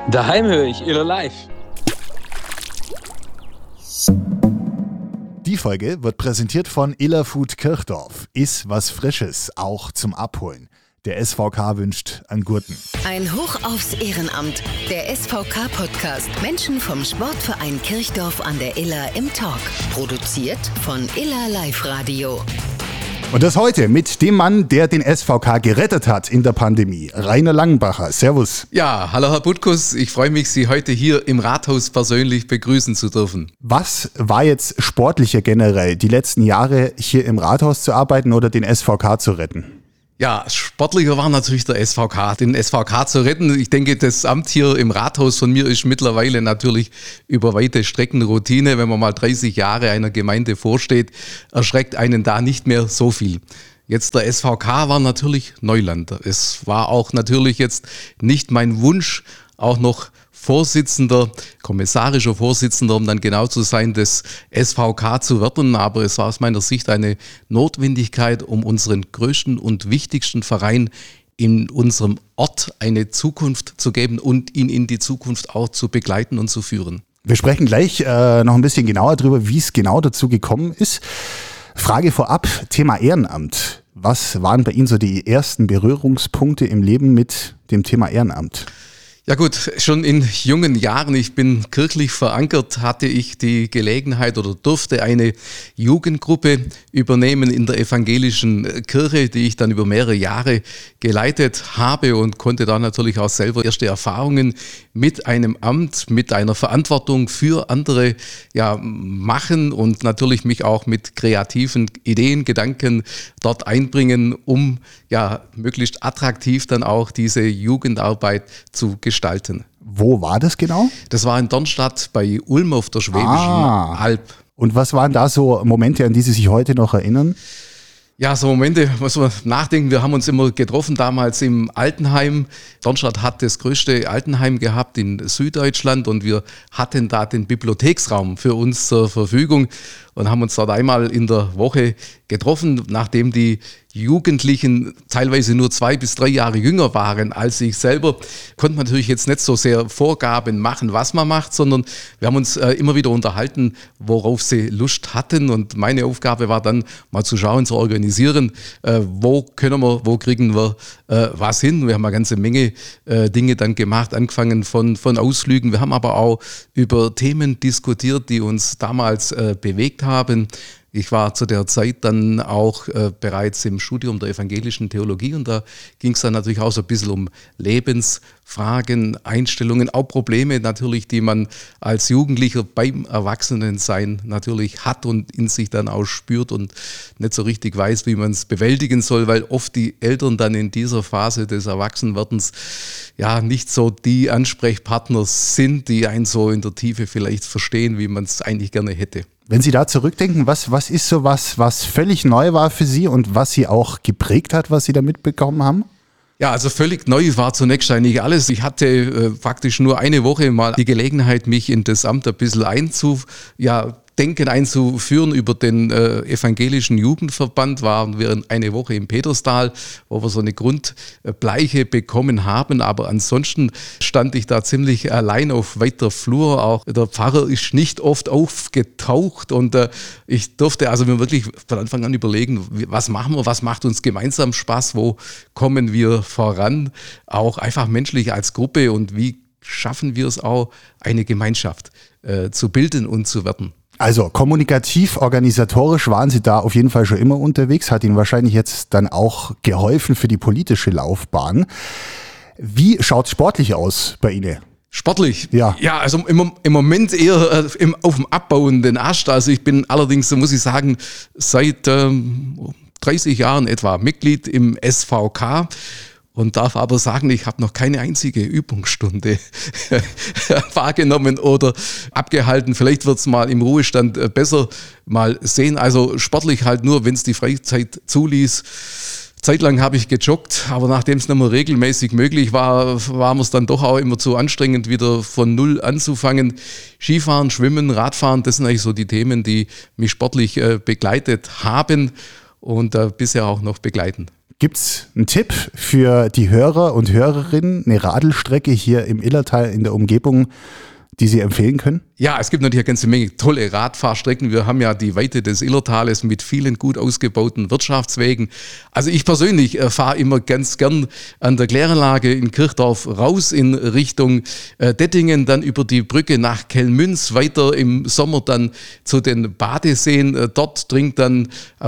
Daheim höre ich Iller Live. Die Folge wird präsentiert von Iller Food Kirchdorf. Iss was Frisches, auch zum Abholen. Der SVK wünscht einen guten. Ein Hoch aufs Ehrenamt. Der SVK-Podcast. Menschen vom Sportverein Kirchdorf an der Iller im Talk. Produziert von Iller Live Radio. Und das heute mit dem Mann, der den SVK gerettet hat in der Pandemie. Rainer Langenbacher. Servus. Ja, hallo Herr Butkus. Ich freue mich, Sie heute hier im Rathaus persönlich begrüßen zu dürfen. Was war jetzt sportlicher generell, die letzten Jahre hier im Rathaus zu arbeiten oder den SVK zu retten? Ja, sportlicher war natürlich der SVK, den SVK zu retten. Ich denke, das Amt hier im Rathaus von mir ist mittlerweile natürlich über weite Strecken Routine. Wenn man mal 30 Jahre einer Gemeinde vorsteht, erschreckt einen da nicht mehr so viel. Jetzt der SVK war natürlich Neuland. Es war auch natürlich jetzt nicht mein Wunsch, auch noch kommissarischer Vorsitzender, um dann genau zu sein, des SVK zu werden. Aber es war aus meiner Sicht eine Notwendigkeit, um unseren größten und wichtigsten Verein in unserem Ort eine Zukunft zu geben und ihn in die Zukunft auch zu begleiten und zu führen. Wir sprechen gleich noch ein bisschen genauer darüber, wie es genau dazu gekommen ist. Frage vorab, Thema Ehrenamt. Was waren bei Ihnen so die ersten Berührungspunkte im Leben mit dem Thema Ehrenamt? Ja gut, schon in jungen Jahren, ich bin kirchlich verankert, hatte ich die Gelegenheit oder durfte eine Jugendgruppe übernehmen in der evangelischen Kirche, die ich dann über mehrere Jahre geleitet habe und konnte da natürlich auch selber erste Erfahrungen mit einem Amt, mit einer Verantwortung für andere machen und natürlich mich auch mit kreativen Ideen, Gedanken dort einbringen, um möglichst attraktiv dann auch diese Jugendarbeit zu gestalten. Wo war das genau? Das war in Dornstadt bei Ulm auf der Schwäbischen Alb. Und was waren da so Momente, an die Sie sich heute noch erinnern? Ja, so Momente, muss man nachdenken. Wir haben uns immer getroffen damals im Altenheim. Dornstadt hat das größte Altenheim gehabt in Süddeutschland und wir hatten da den Bibliotheksraum für uns zur Verfügung und haben uns dort einmal in der Woche getroffen, nachdem die Jugendlichen teilweise nur 2 bis 3 Jahre jünger waren als ich selber, konnte man natürlich jetzt nicht so sehr Vorgaben machen, was man macht, sondern wir haben uns immer wieder unterhalten, worauf sie Lust hatten und meine Aufgabe war dann mal zu schauen, zu organisieren, wo kriegen wir was hin. Wir haben eine ganze Menge Dinge dann gemacht, angefangen von Ausflügen. Wir haben aber auch über Themen diskutiert, die uns damals bewegt haben. Ich war zu der Zeit dann auch bereits im Studium der evangelischen Theologie und da ging es dann natürlich auch so ein bisschen um Lebensfragen, Einstellungen, auch Probleme natürlich, die man als Jugendlicher beim Erwachsenensein natürlich hat und in sich dann auch spürt und nicht so richtig weiß, wie man es bewältigen soll, weil oft die Eltern dann in dieser Phase des Erwachsenwerdens nicht so die Ansprechpartner sind, die einen so in der Tiefe vielleicht verstehen, wie man es eigentlich gerne hätte. Wenn Sie da zurückdenken, was ist so was völlig neu war für Sie und was Sie auch geprägt hat, was Sie da mitbekommen haben? Ja, also völlig neu war zunächst eigentlich alles. Ich hatte praktisch nur eine Woche mal die Gelegenheit, mich in das Amt ein bisschen einzuführen über den evangelischen Jugendverband, waren wir eine Woche im Peterstal, wo wir so eine Grundbleiche bekommen haben, aber ansonsten stand ich da ziemlich allein auf weiter Flur, auch der Pfarrer ist nicht oft aufgetaucht und ich durfte also mir wirklich von Anfang an überlegen, was machen wir, was macht uns gemeinsam Spaß, wo kommen wir voran, auch einfach menschlich als Gruppe und wie schaffen wir es auch, eine Gemeinschaft zu bilden und zu werden. Also kommunikativ, organisatorisch waren Sie da auf jeden Fall schon immer unterwegs, hat Ihnen wahrscheinlich jetzt dann auch geholfen für die politische Laufbahn. Wie schaut es sportlich aus bei Ihnen? Sportlich? Ja. Ja, also im Moment eher auf dem abbauenden Ast. Also ich bin allerdings, so muss ich sagen, seit 30 Jahren etwa Mitglied im SVK. Und darf aber sagen, ich habe noch keine einzige Übungsstunde wahrgenommen oder abgehalten. Vielleicht wird es mal im Ruhestand besser mal sehen. Also sportlich halt nur, wenn es die Freizeit zuließ. Zeitlang habe ich gejoggt, aber nachdem es nicht mehr regelmäßig möglich war, war mir es dann doch auch immer zu anstrengend, wieder von Null anzufangen. Skifahren, Schwimmen, Radfahren, das sind eigentlich so die Themen, die mich sportlich begleitet haben und bisher auch noch begleiten. Gibt's einen Tipp für die Hörer und Hörerinnen, eine Radelstrecke hier im Illertal in der Umgebung, die Sie empfehlen können? Ja, es gibt natürlich eine ganze Menge tolle Radfahrstrecken. Wir haben ja die Weite des Illertales mit vielen gut ausgebauten Wirtschaftswegen. Also ich persönlich fahre immer ganz gern an der Kläranlage in Kirchdorf raus in Richtung Dettingen, dann über die Brücke nach Kellmünz, weiter im Sommer dann zu den Badeseen. Dort trinkt dann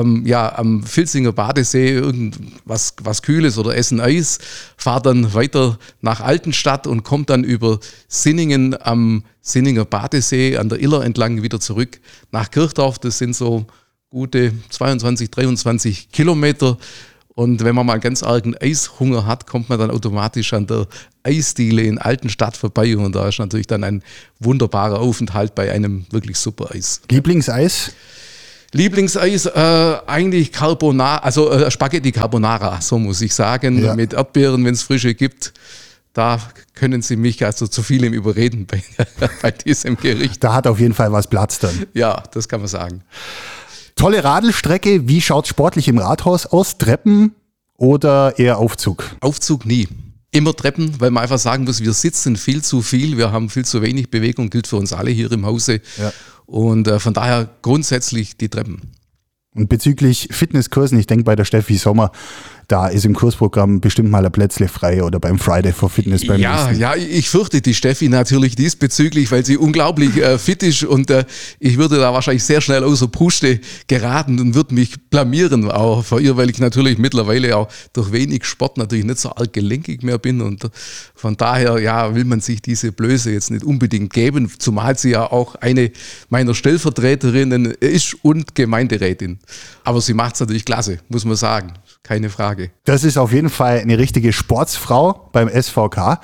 am Vilsinger Badesee irgendwas Kühles oder essen Eis, fahre dann weiter nach Altenstadt und komme dann über Sinningen am Sinninger Badesee an der Iller entlang wieder zurück nach Kirchdorf. Das sind so gute 22, 23 Kilometer. Und wenn man mal ganz argen Eishunger hat, kommt man dann automatisch an der Eisdiele in Altenstadt vorbei. Und da ist natürlich dann ein wunderbarer Aufenthalt bei einem wirklich super Eis. Lieblingseis? Lieblingseis eigentlich Carbonara, also Spaghetti Carbonara, so muss ich sagen, ja. Mit Erdbeeren, wenn es frische gibt. Da können Sie mich also zu vielem überreden bei diesem Gericht. Da hat auf jeden Fall was Platz dann. Ja, das kann man sagen. Tolle Radelstrecke. Wie schaut es sportlich im Rathaus aus? Treppen oder eher Aufzug? Aufzug nie. Immer Treppen, weil man einfach sagen muss, wir sitzen viel zu viel, wir haben viel zu wenig Bewegung, gilt für uns alle hier im Hause. Ja. Und von daher grundsätzlich die Treppen. Und bezüglich Fitnesskursen, ich denke bei der Steffi Sommer, da ist im Kursprogramm bestimmt mal ein Plätzle frei oder beim Friday for Fitness beim nächsten. Ja, ich fürchte die Steffi natürlich diesbezüglich, weil sie unglaublich fit ist und ich würde da wahrscheinlich sehr schnell außer Puste geraten und würde mich blamieren auch vor ihr, weil ich natürlich mittlerweile auch durch wenig Sport natürlich nicht so arg gelenkig mehr bin und von daher will man sich diese Blöße jetzt nicht unbedingt geben, zumal sie ja auch eine meiner Stellvertreterinnen ist und Gemeinderätin. Aber sie macht es natürlich klasse, muss man sagen. Keine Frage. Das ist auf jeden Fall eine richtige Sportsfrau beim SVK.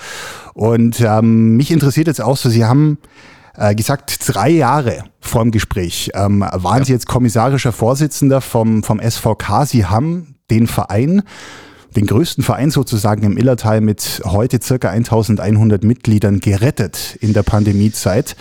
Und mich interessiert jetzt auch so, Sie haben gesagt, 3 Jahre vor dem Gespräch waren Sie jetzt kommissarischer Vorsitzender vom SVK. Sie haben den Verein, den größten Verein sozusagen im Illertal mit heute circa 1100 Mitgliedern gerettet in der Pandemiezeit.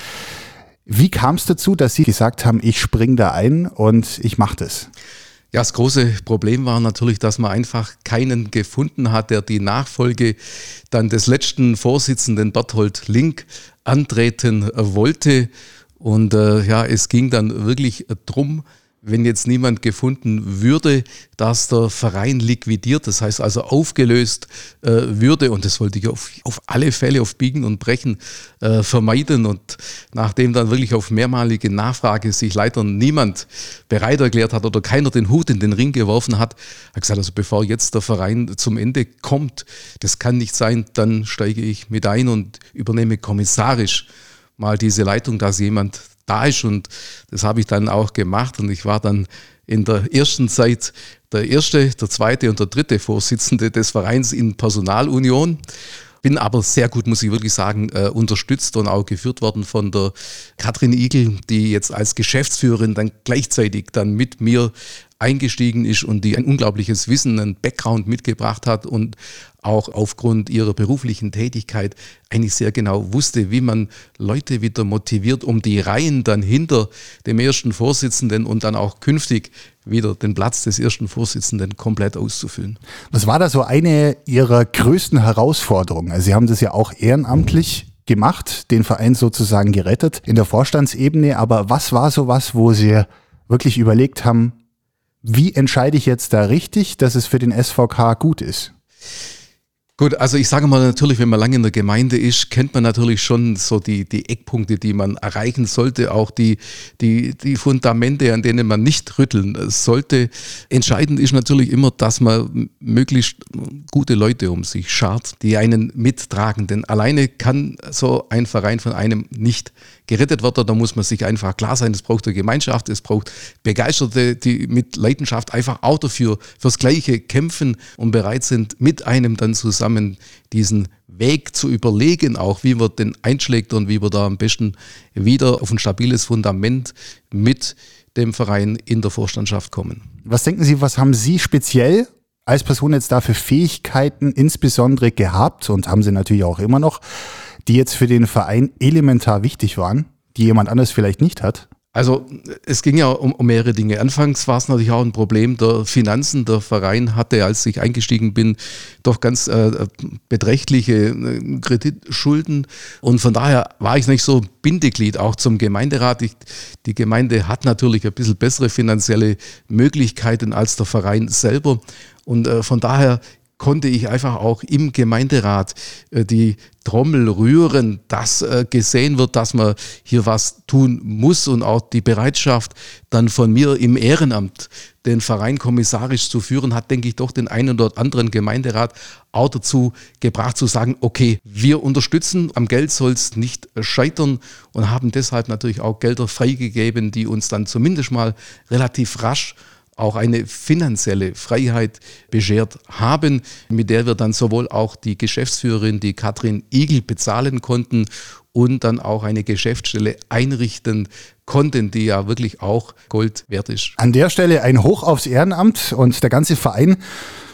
Wie kam es dazu, dass Sie gesagt haben, ich springe da ein und ich mache das? Ja, das große Problem war natürlich, dass man einfach keinen gefunden hat, der die Nachfolge dann des letzten Vorsitzenden Berthold Link antreten wollte. Und es ging dann wirklich drum, wenn jetzt niemand gefunden würde, dass der Verein liquidiert, das heißt also aufgelöst würde, und das wollte ich auf alle Fälle auf Biegen und Brechen vermeiden. Und nachdem dann wirklich auf mehrmalige Nachfrage sich leider niemand bereit erklärt hat oder keiner den Hut in den Ring geworfen hat, habe ich gesagt, also bevor jetzt der Verein zum Ende kommt, das kann nicht sein, dann steige ich mit ein und übernehme kommissarisch mal diese Leitung, dass jemand da ist, und das habe ich dann auch gemacht und ich war dann in der ersten Zeit der erste, der zweite und der dritte Vorsitzende des Vereins in Personalunion. Bin aber sehr gut, muss ich wirklich sagen, unterstützt und auch geführt worden von der Katrin Igel, die jetzt als Geschäftsführerin dann gleichzeitig dann mit mir eingestiegen ist und die ein unglaubliches Wissen, einen Background mitgebracht hat und auch aufgrund ihrer beruflichen Tätigkeit eigentlich sehr genau wusste, wie man Leute wieder motiviert, um die Reihen dann hinter dem ersten Vorsitzenden und dann auch künftig wieder den Platz des ersten Vorsitzenden komplett auszufüllen. Was war da so eine Ihrer größten Herausforderungen? Also Sie haben das ja auch ehrenamtlich gemacht, den Verein sozusagen gerettet in der Vorstandsebene, aber was war so was, wo Sie wirklich überlegt haben, wie entscheide ich jetzt da richtig, dass es für den SVK gut ist? Gut, also ich sage mal natürlich, wenn man lange in der Gemeinde ist, kennt man natürlich schon so die Eckpunkte, die man erreichen sollte, auch die Fundamente, an denen man nicht rütteln sollte. Entscheidend ist natürlich immer, dass man möglichst gute Leute um sich schart, die einen mittragen. Denn alleine kann so ein Verein von einem nicht gerettet werden. Da muss man sich einfach klar sein, es braucht eine Gemeinschaft, es braucht Begeisterte, die mit Leidenschaft einfach auch fürs Gleiche kämpfen und bereit sind, mit einem dann zusammen diesen Weg zu überlegen, auch wie man den einschlägt und wie wir da am besten wieder auf ein stabiles Fundament mit dem Verein in der Vorstandschaft kommen. Was denken Sie, was haben Sie speziell als Person jetzt da für Fähigkeiten insbesondere gehabt und haben Sie natürlich auch immer noch, die jetzt für den Verein elementar wichtig waren, die jemand anders vielleicht nicht hat? Also es ging ja um mehrere Dinge. Anfangs war es natürlich auch ein Problem der Finanzen. Der Verein hatte, als ich eingestiegen bin, doch ganz beträchtliche Kreditschulden. Und von daher war ich nicht so Bindeglied auch zum Gemeinderat. Die Gemeinde hat natürlich ein bisschen bessere finanzielle Möglichkeiten als der Verein selber. Und von daher konnte ich einfach auch im Gemeinderat die Trommel rühren, dass gesehen wird, dass man hier was tun muss und auch die Bereitschaft dann von mir im Ehrenamt den Verein kommissarisch zu führen, hat, denke ich, doch den einen oder anderen Gemeinderat auch dazu gebracht zu sagen, okay, wir unterstützen, am Geld soll es nicht scheitern und haben deshalb natürlich auch Gelder freigegeben, die uns dann zumindest mal relativ rasch auch eine finanzielle Freiheit beschert haben, mit der wir dann sowohl auch die Geschäftsführerin, die Katrin Igel, bezahlen konnten und dann auch eine Geschäftsstelle einrichten konnten, die ja wirklich auch Gold wert ist. An der Stelle ein Hoch aufs Ehrenamt und der ganze Verein